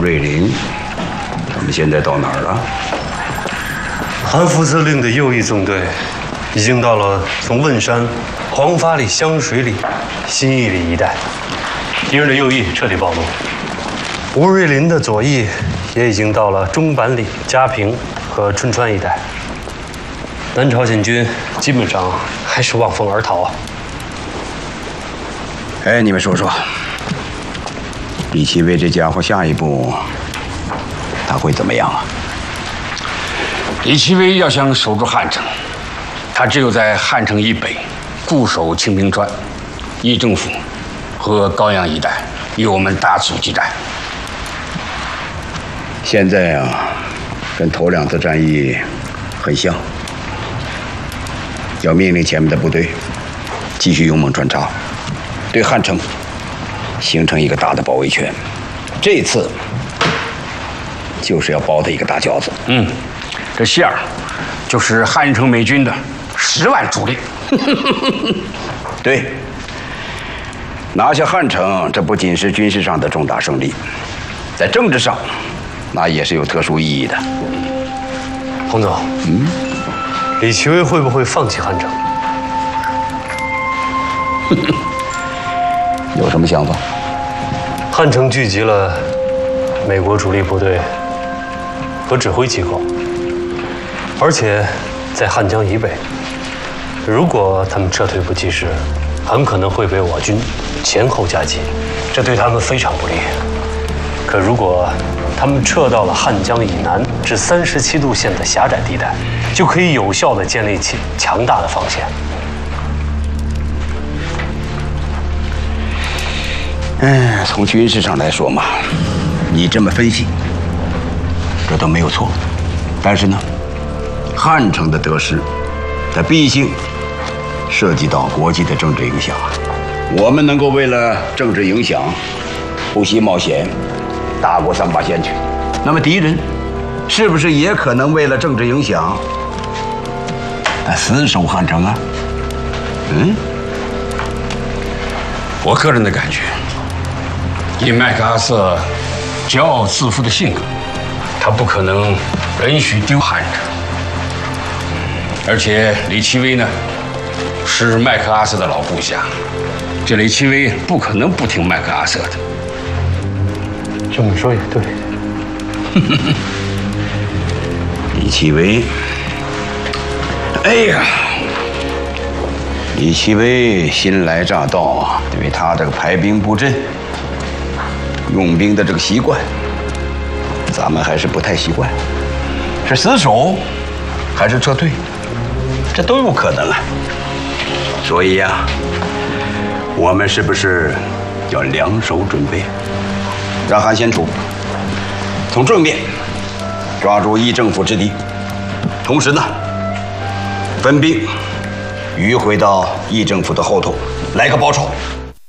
瑞麟，他们现在到哪儿了？ 韩副司令的右翼纵队已经到了从汶山、黄发里、香水里、新义里一带，敌人的右翼彻底暴露。吴瑞麟的左翼也已经到了中板里、嘉平和春川一带。南朝鲜军基本上还是望风而逃啊！ 哎，你们说说，李奇微这家伙下一步他会怎么样啊？ 李奇微要想守住汉城，他只有在汉城以北固守清平川、议政府和高阳一带，与我们大阻击战。 现在啊，跟头2次战役很像。要命令前面的部队继续勇猛穿插，对汉城形成一个大的包围圈。这次就是要包他一个大饺子。 这馅儿就是汉城美军的10万主力。 对，拿下汉城，这不仅是军事上的重大胜利，在政治上那也是有特殊意义的。 洪总，李奇微会不会放弃汉城？ 有什么想法？ 汉城聚集了美国主力部队和指挥机构，而且在汉江以北。如果他们撤退不及时，很可能会被我军前后夹击，这对他们非常不利。可如果他们撤到了汉江以南至37度线的狭窄地带，就可以有效地建立起强大的防线。 从军事上来说嘛，你这么分析，这都没有错。但是呢，汉城的得失，它毕竟涉及到国际的政治影响啊。我们能够为了政治影响，不惜冒险打过3把线去，那么敌人是不是也可能为了政治影响，他死守汉城啊？ 我个人的感觉，以麦克阿瑟骄傲自负的性格，他不可能允许丢汉城。而且李奇微呢，是麦克阿瑟的老部下，这李奇微不可能不听麦克阿瑟的。 这么说也对。 李奇微，哎呀，李奇微新来乍到啊，对他这个排兵布阵、用兵的这个习惯，咱们还是不太习惯。是死守，还是撤退，这都有可能啊。所以呀，我们是不是要2手准备，让韩先楚从正面抓住议政府之敌，同时呢，分兵迂回到议政府的后头，来个包抄。